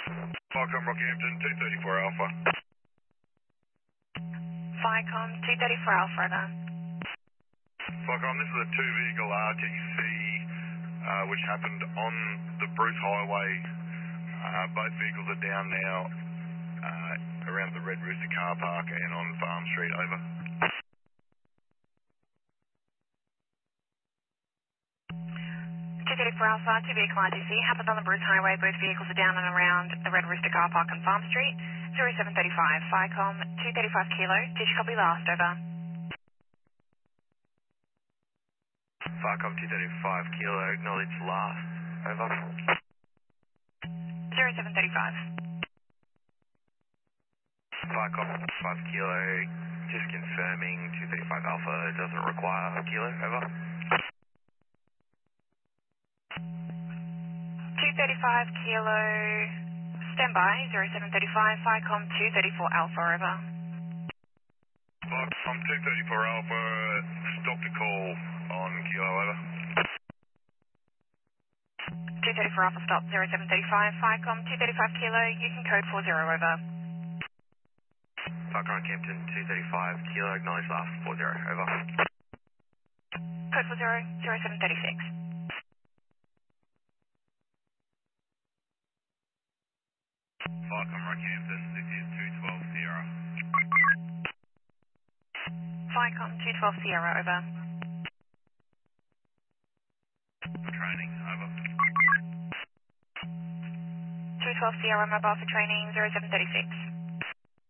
Falcon Rockhampton, 234 Alpha. Vicom 234 Alpha, over. Falcon, this is a two-vehicle RTC which happened on the Bruce Highway. Both vehicles are down now around the Red Rooster car park and on Farm Street, over. 234 Alpha, two vehicle RTC, happened on the Bruce Highway. Both vehicles are down and around the Red Rooster car park on Farm Street. 0735, Vicom 235 Kilo. Did you copy last, over? Vicom 235 Kilo, acknowledge last, over. 0735. Vicom 5 Kilo, just confirming 235 Alpha doesn't require a kilo, over. 235 Kilo, standby, 0735, Vicom 234 Alpha, over. Falcon 234 Alpha, stopped a call on Kilo, over. 234 Alpha, stop, 0735, Vicom 235 Kilo, you can code 40, over. Vicom Rockhampton 235 Kilo, acknowledge last, 40, over. Code 40, 0736. Falcon Rockhampton, this is 212 Sierra. Vicom 212 Sierra, over. Training, over. 212 Sierra, mobile for training, 0736.